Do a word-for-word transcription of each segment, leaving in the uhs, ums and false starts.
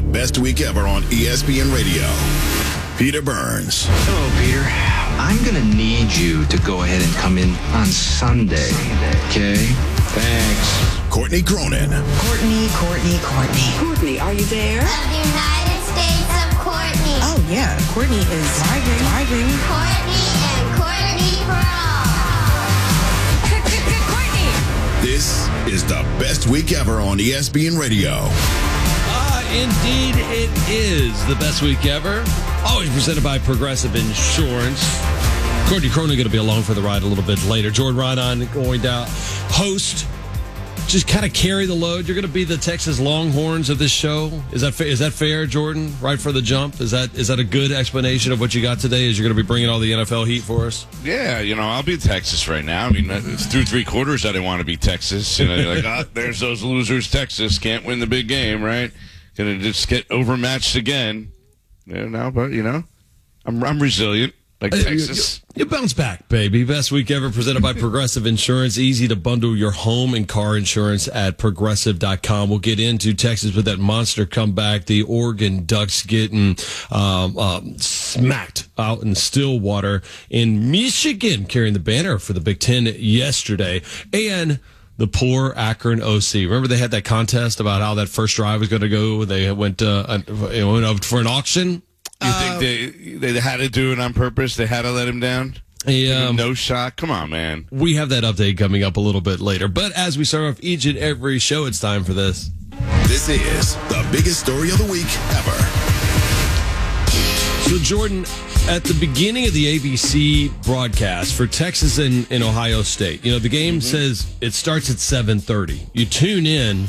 best week ever on E S P N Radio. Peter Burns. Hello, Peter. I'm going to need you to go ahead and come in on Sunday. Okay? Thanks. Courtney Cronin. Courtney, Courtney, Courtney. Courtney, are you there? Of the United States of Courtney. Oh, yeah. Courtney is driving. Driving. Courtney and Courtney for all. Courtney. This is the best week ever on E S P N Radio. Ah, indeed it is the best week ever. Always presented by Progressive Insurance. Courtney Cronin going to be along for the ride a little bit later. Jordan Ryan going to host. Just kind of carry the load. You're going to be the Texas Longhorns of this show. Is that fa- is that fair, Jordan? Right for the jump? Is that is that a good explanation of what you got today? Is you're going to be bringing all the N F L heat for us? Yeah, you know, I'll be Texas right now. I mean, through three quarters, I didn't want to be Texas. You know, you're like, oh, there's those losers. Texas can't win the big game, right? Going to just get overmatched again. Yeah, no, but you know, I'm I'm resilient. Like Texas. You, you bounce back, baby. Best week ever presented by Progressive Insurance. Easy to bundle your home and car insurance at progressive dot com. We'll get into Texas with that monster comeback. The Oregon Ducks getting um, um, smacked out in Stillwater. In Michigan carrying the banner for the Big Ten yesterday. And the poor Akron O C. Remember they had that contest about how that first drive was going to go? They went, uh, went up for an auction. You think they they had to do it on purpose? They had to let him down? Yeah. No shot? Come on, man. We have that update coming up a little bit later. But as we start off each and every show, it's time for this. This is the biggest story of the week ever. So, Jordan, at the beginning of the A B C broadcast for Texas and, and Ohio State, you know, the game mm-hmm. says it starts at seven thirty. You tune in.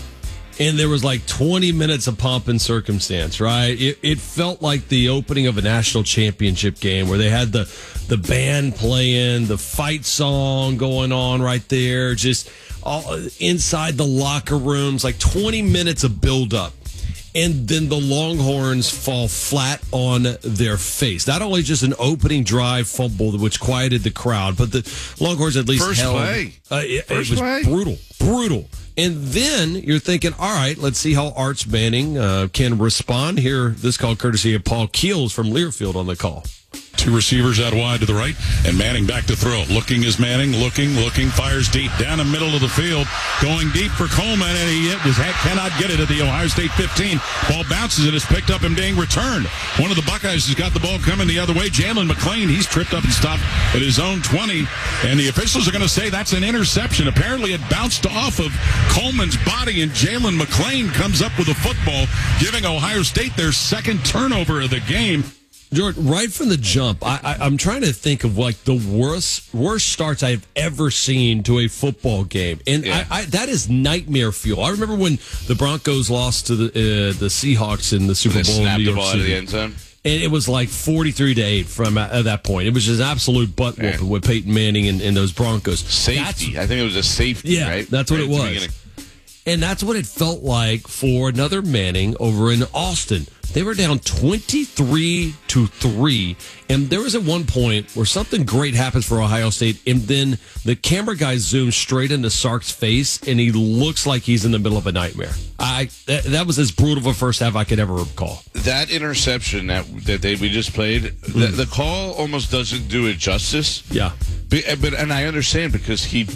And there was like twenty minutes of pomp and circumstance, right? It, it felt like the opening of a national championship game where they had the, the band playing, the fight song going on right there, just all inside the locker rooms, like twenty minutes of buildup. And then the Longhorns fall flat on their face. Not only just an opening drive fumble, which quieted the crowd, but the Longhorns at least First held. play. Uh, it, First it was play. brutal, brutal. And then you're thinking, all right, let's see how Arch Manning uh, can respond here. This call courtesy of Paul Keels from Learfield on the call. Two receivers out wide to the right, and Manning back to throw. Looking is Manning, looking, looking, fires deep down the middle of the field, going deep for Coleman, and he was, cannot get it at the Ohio State fifteen. Ball bounces and is picked up and being returned. One of the Buckeyes has got the ball coming the other way. Jalen McClain, he's tripped up and stopped at his own twenty, and the officials are going to say that's an interception. Apparently it bounced off of Coleman's body, and Jalen McClain comes up with a football, giving Ohio State their second turnover of the game. Jordan, right from the jump, I, I, I'm trying to think of like the worst worst starts I've ever seen to a football game, and yeah. I, I, that is nightmare fuel. I remember when the Broncos lost to the uh, the Seahawks in the Super They Bowl. snapped in New the York ball City. out of the end zone. And it was like forty-three to eight from at that point. It was just absolute butt whooping Man. with Peyton Manning and, and those Broncos. Safety. That's, I think it was a safety, yeah, right? that's what right it was. And that's what it felt like for another Manning over in Austin. They were down twenty-three to three, and there was at one point where something great happens for Ohio State, and then the camera guy zooms straight into Sark's face, and he looks like he's in the middle of a nightmare. I that, that was as brutal of a first half I could ever recall. That interception that that they we just played, mm. the, the call almost doesn't do it justice. Yeah, but, but and I understand because he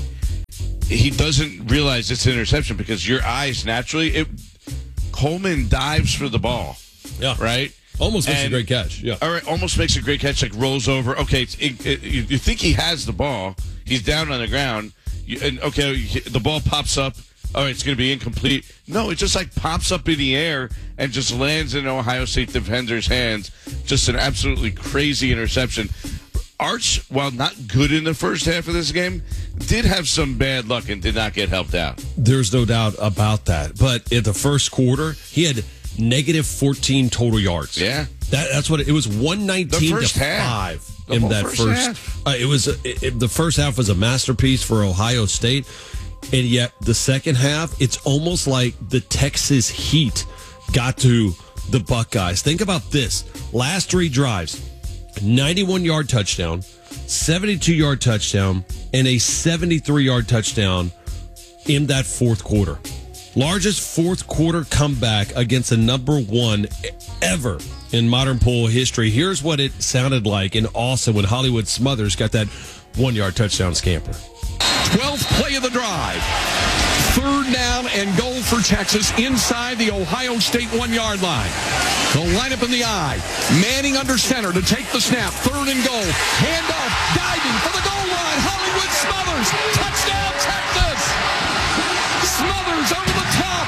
he doesn't realize it's an interception because your eyes naturally it. Coleman dives for the ball. Yeah. Right? Almost makes and, a great catch. Yeah. All right. Almost makes a great catch, like rolls over. Okay. It's, it, it, you, you think he has the ball. He's down on the ground. You, and okay, the ball pops up. All right, it's going to be incomplete. No, it just like pops up in the air and just lands in Ohio State defender's hands. Just an absolutely crazy interception. Arch, while not good in the first half of this game, did have some bad luck and did not get helped out. There's no doubt about that. But in the first quarter, he had negative fourteen total yards. Yeah. That, that's what it, it was one nineteen to five The in whole that first first. half. Uh, it was it, it, the first half was a masterpiece for Ohio State, and yet the second half, it's almost like the Texas heat got to the Buckeyes. Think about this: last three drives, ninety-one yard touchdown, seventy-two yard touchdown, and a seventy-three yard touchdown in that fourth quarter. Largest fourth quarter comeback against a number one ever in modern pool history. Here's what it sounded like in Austin when Hollywood Smothers got that one-yard touchdown scamper. twelfth play of the drive. Third down and goal for Texas inside the Ohio State one-yard line. The lineup in the eye. Manning under center to take the snap. Third and goal. Handoff. Diving for the goal line. Hollywood Smothers. Touchdown, Texas. Smothers over the top.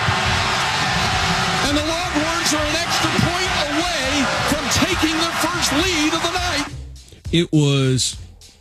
And the Longhorns are an extra point away from taking their first lead of the night. It was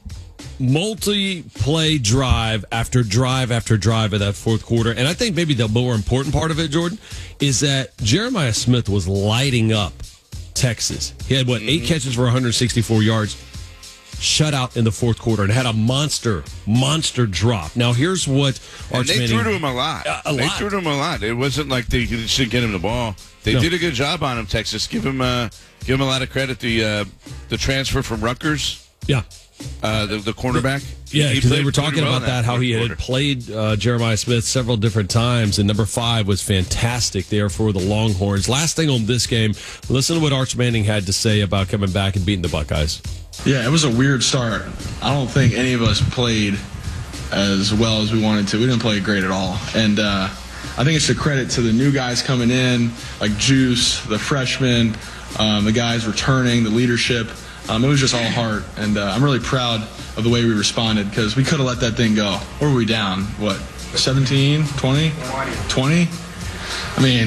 multi-play drive after drive after drive of that fourth quarter. And I think maybe the more important part of it, Jordan, is that Jeremiah Smith was lighting up Texas. He had, what, eight catches for one hundred sixty-four yards, shutout in the fourth quarter, and had a monster, monster drop. Now, here's what Arch They Manning, threw to him a lot. A, a they lot. threw to him a lot. It wasn't like they should get him the ball. They No. did a good job on him, Texas. Give him, uh, give him a lot of credit. The uh, the transfer from Rutgers, Yeah. uh, the, the cornerback. Yeah, He because they played were pretty talking well about in that, how fourth he quarter. had played uh, Jeremiah Smith several different times, and number five was fantastic there for the Longhorns. Last thing on this game, listen to what Arch Manning had to say about coming back and beating the Buckeyes. Yeah, it was a weird start. I don't think any of us played as well as we wanted to. We didn't play great at all. And uh, I think it's a credit to the new guys coming in, like Juice, the freshmen, um, the guys returning, the leadership. Um, it was just all heart. And uh, I'm really proud of the way we responded because we could have let that thing go. Or were we down? What, seventeen, twenty? twenty? I mean,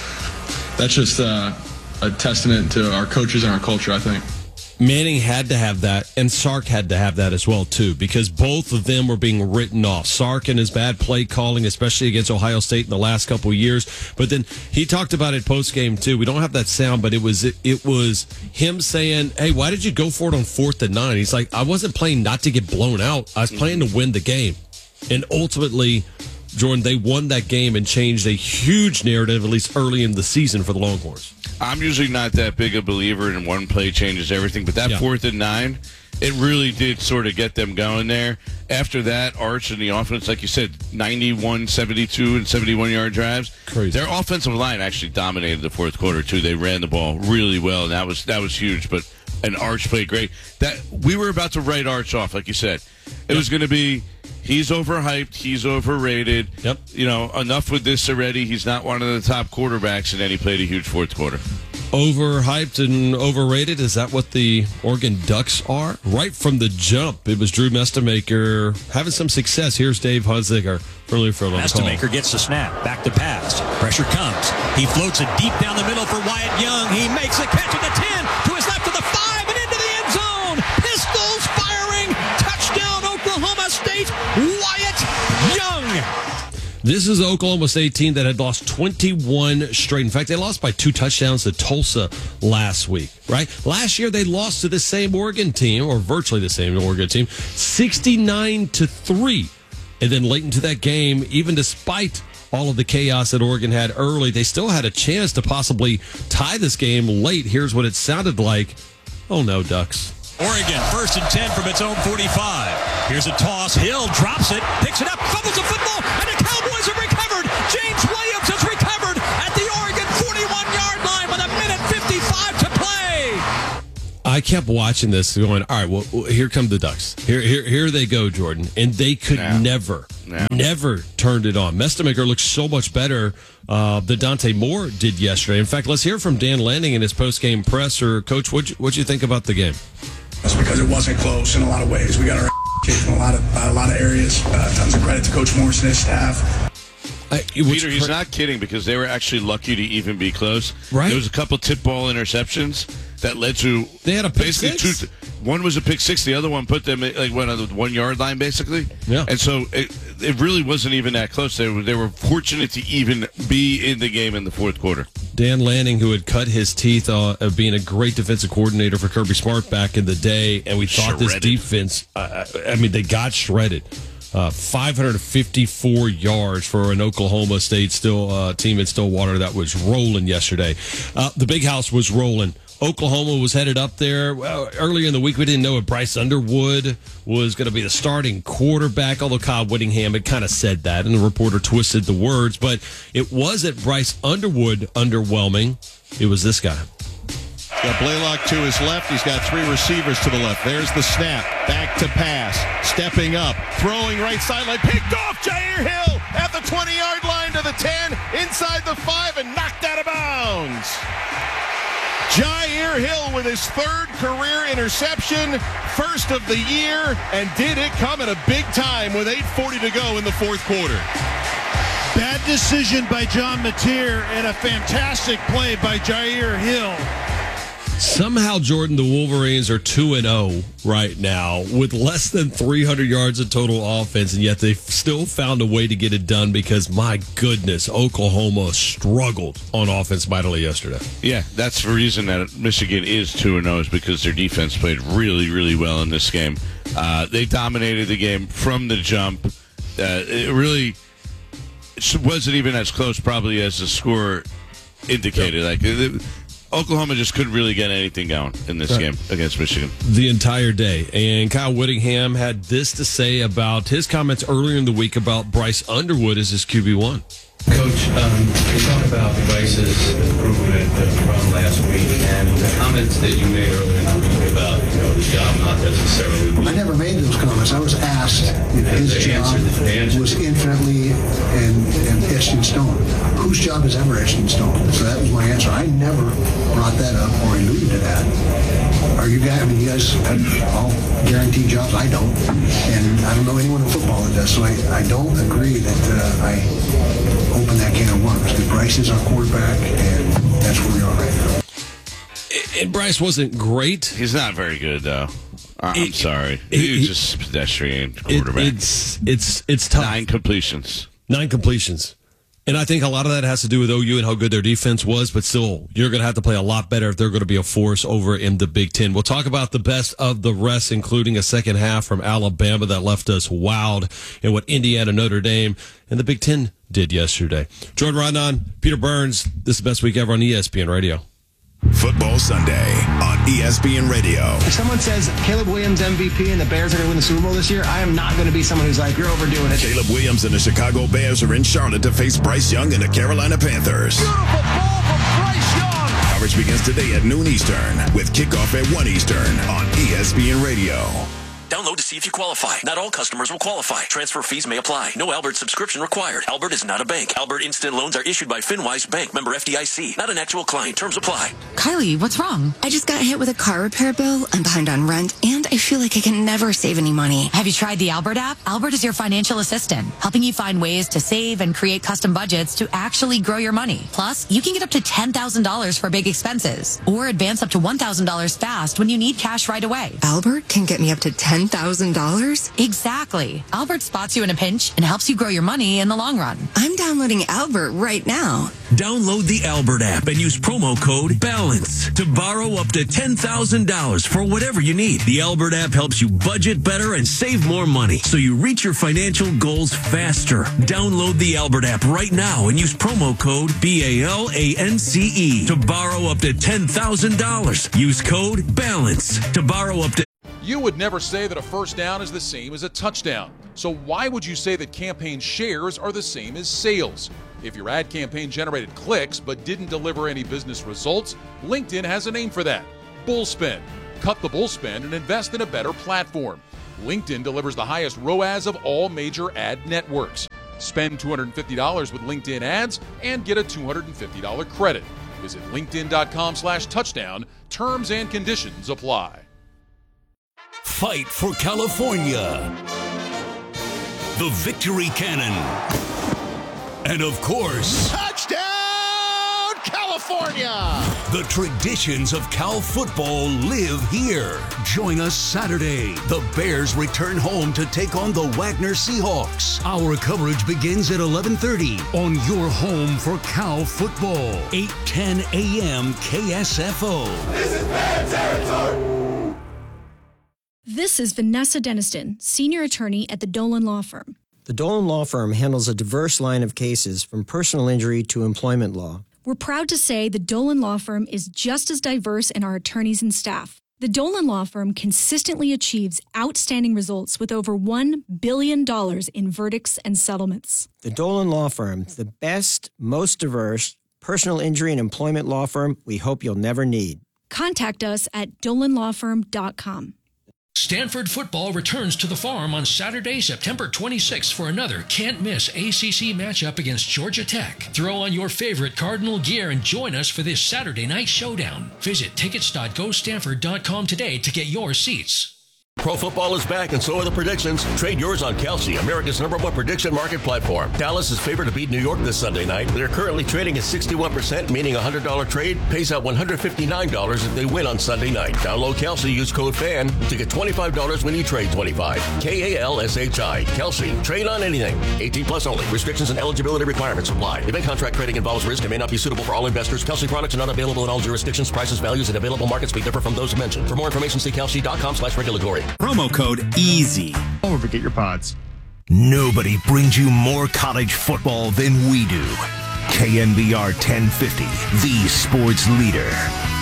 that's just uh, a testament to our coaches and our culture, I think. Manning had to have that, and Sark had to have that as well, too, because both of them were being written off. Sark and his bad play calling, especially against Ohio State in the last couple of years. But then he talked about it post-game, too. We don't have that sound, but it was it, it was him saying, hey, why did you go for it on fourth and nine? He's like, I wasn't playing not to get blown out. I was playing to win the game. And ultimately, Jordan, they won that game and changed a huge narrative, at least early in the season, for the Longhorns. I'm usually not that big a believer in one play changes everything, but that Yeah. fourth and nine, it really did sort of get them going there. After that, Arch and the offense, like you said, ninety-one, seventy-two, and seventy-one-yard drives. Crazy. Their offensive line actually dominated the fourth quarter, too. They ran the ball really well, and that was that was huge. But and Arch played great. That we were about to write Arch off, like you said. It was going to be, he's overhyped, he's overrated. Yep. You know, enough with this already. He's not one of the top quarterbacks, and then he played a huge fourth quarter. Overhyped and overrated? Is that what the Oregon Ducks are? Right from the jump, it was Drew Mestemaker having some success. Here's Dave Hunziker early for a little call. Mestemaker gets the snap, back to pass. Pressure comes. He floats it deep down the middle for Wyatt Young. He makes the catch at the ten, to his left to the five, and into the end zone. Pistols firing. Touchdown, Oklahoma State. Wyatt Young. This is Oklahoma State team that had lost twenty-one straight. In fact, they lost by two touchdowns to Tulsa last week, right? Last year, they lost to the same Oregon team, or virtually the same Oregon team, sixty-nine to three. And then late into that game, even despite all of the chaos that Oregon had early, they still had a chance to possibly tie this game late. Here's what it sounded like. Oh, no, Ducks. Oregon, first and ten from its own forty-five. Here's a toss. Hill drops it, picks it up, fumbles the football, and the Cowboys have recovered. James Williams has recovered at the Oregon forty-one-yard line with a minute fifty-five to play. I kept watching this going, all right, well, here come the Ducks. Here here, here they go, Jordan. And they could No. never, No. never turned it on. Mestemaker looks so much better uh, than Dante Moore did yesterday. In fact, let's hear from Dan Lanning in his post-game presser. Coach, what'd you, what'd you think about the game? That's because it wasn't close in a lot of ways. We got our kicked in a lot of uh, a lot of areas. Uh, tons of credit to Coach Morris and his staff. I, Peter, he's not kidding because they were actually lucky to even be close. Right. There was a couple tip ball interceptions that led to They had a pick basically six? two. One was a pick six. The other one put them like went on the one yard line basically. Yeah. And so it, it really wasn't even that close. They were they were fortunate to even be in the game in the fourth quarter. Dan Lanning, who had cut his teeth uh, of being a great defensive coordinator for Kirby Smart back in the day, and we thought this Shredded. defense, uh, I mean, they got shredded. Uh, five hundred fifty-four yards for an Oklahoma State still uh, team in Stillwater that was rolling yesterday. Uh, the Big House was rolling Oklahoma was headed up there. Well, earlier in the week, we didn't know if Bryce Underwood was going to be the starting quarterback, although Kyle Whittingham had kind of said that, and the reporter twisted the words. But it wasn't Bryce Underwood underwhelming. It was this guy. Got Blaylock to his left. He's got three receivers to the left. There's the snap. Back to pass. Stepping up. Throwing right sideline. Picked off Jair Hill at the twenty-yard line to the ten. Inside the five and knocked out of bounds. Jair Hill with his third career interception. First of the year. And did it come at a big time with eight forty to go in the fourth quarter. Bad decision by John Mateer and a fantastic play by Jair Hill. Somehow, Jordan, the Wolverines are two and oh right now with less than three hundred yards of total offense, and yet they've still found a way to get it done because, my goodness, Oklahoma struggled on offense mightily yesterday. Yeah, that's the reason that Michigan is two and oh is because their defense played really, really well in this game. Uh, they dominated the game from the jump. Uh, it really wasn't even as close probably as the score indicated. Yep. Like it, Oklahoma just couldn't really get anything going in this right. game against Michigan. The entire day. And Kyle Whittingham had this to say about his comments earlier in the week about Bryce Underwood as his Q B one. Coach, um, you talked about Bryce's improvement from last week and the comments that you made earlier in the week about, you know, the job not necessarily. I never made those comments. I was asked if his job was infinitely and, and etched in stone. Whose job is ever etched in stone? So that was my answer. I never brought that up or alluded to that. Are you guys, I mean, you guys have all guaranteed jobs. I don't. And I don't know anyone in football that does. So I, I don't agree that uh, I open that can of worms. Because Bryce is our quarterback, and that's where we are right now. And Bryce wasn't great. He's not very good, though. I'm it, sorry. It, he was it, just a pedestrian quarterback. It, it's it's it's tough. Nine completions. Nine completions. And I think a lot of that has to do with O U and how good their defense was, but still, you're going to have to play a lot better if they're going to be a force over in the Big Ten. We'll talk about the best of the rest, including a second half from Alabama that left us wowed, and what Indiana, Notre Dame, and the Big Ten did yesterday. Jordan Rodnon, Peter Burns, this is the best week ever on E S P N Radio. Football Sunday on E S P N Radio. If someone says Caleb Williams M V P and the Bears are going to win the Super Bowl this year, I am not going to be someone who's like, you're overdoing it. Caleb Williams and the Chicago Bears are in Charlotte to face Bryce Young and the Carolina Panthers. Beautiful ball from Bryce Young. Coverage begins today at noon Eastern with kickoff at one Eastern on E S P N Radio. Download to see if you qualify. Not all customers will qualify. Transfer fees may apply. No Albert subscription required. Albert is not a bank. Albert Instant Loans are issued by FinWise Bank, member F D I C. Not an actual client. Terms apply. Kylie, what's wrong? I just got hit with a car repair bill. I'm behind on rent, and I feel like I can never save any money. Have you tried the Albert app? Albert is your financial assistant, helping you find ways to save and create custom budgets to actually grow your money. Plus, you can get up to ten thousand dollars for big expenses, or advance up to one thousand dollars fast when you need cash right away. Albert can get me up to ten thousand dollars? Exactly. Albert spots you in a pinch and helps you grow your money in the long run. I'm downloading Albert right now. Download the Albert app and use promo code BALANCE to borrow up to ten thousand dollars for whatever you need. The Albert app helps you budget better and save more money so you reach your financial goals faster. Download the Albert app right now and use promo code B A L A N C E to borrow up to ten thousand dollars. Use code BALANCE to borrow up to... You would never say that a first down is the same as a touchdown. So why would you say that campaign shares are the same as sales? If your ad campaign generated clicks but didn't deliver any business results, LinkedIn has a name for that: Bullspend. Cut the bullspend and invest in a better platform. LinkedIn delivers the highest R O A S of all major ad networks. Spend two hundred fifty dollars with LinkedIn ads and get a two hundred fifty dollars credit. Visit linkedin.com slash touchdown. Terms and conditions apply. Fight for California. The Victory Cannon. And of course, touchdown, California! The traditions of Cal football live here. Join us Saturday. The Bears return home to take on the Wagner Seahawks. Our coverage begins at eleven thirty on your home for Cal football. eight ten a.m. K S F O. This is Bear territory. This is Vanessa Deniston, senior attorney at the Dolan Law Firm. The Dolan Law Firm handles a diverse line of cases from personal injury to employment law. We're proud to say the Dolan Law Firm is just as diverse in our attorneys and staff. The Dolan Law Firm consistently achieves outstanding results with over one billion dollars in verdicts and settlements. The Dolan Law Firm, the best, most diverse personal injury and employment law firm we hope you'll never need. Contact us at dolan law firm dot com. Stanford football returns to the Farm on Saturday, September twenty-sixth for another can't-miss A C C matchup against Georgia Tech. Throw on your favorite Cardinal gear and join us for this Saturday night showdown. Visit tickets dot go stanford dot com today to get your seats. Pro football is back, and so are the predictions. Trade yours on Kelsey, America's number one prediction market platform. Dallas is favored to beat New York this Sunday night. They're currently trading at sixty-one percent, meaning a one hundred dollars trade pays out one hundred fifty-nine dollars if they win on Sunday night. Download Kelsey, use code FAN to get twenty-five dollars when you trade twenty-five dollars. K A L S H I. Kelsey. Trade on anything. eighteen plus only. Restrictions and eligibility requirements apply. Event contract trading involves risk and may not be suitable for all investors. Kelsey products are not available in all jurisdictions. Prices, values, and available markets may differ from those mentioned. For more information, see kelsey dot com slash regulatory. Promo code EASY. Don't forget your pods. Nobody brings you more college football than we do. K N B R ten fifty, the sports leader.